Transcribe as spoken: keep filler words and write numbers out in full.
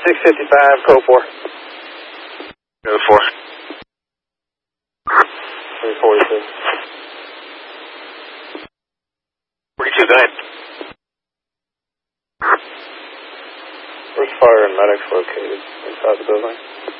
six fifty-five, code four. Code four. three forty-two. forty-two, go ahead. Where's fire and medics located inside the building?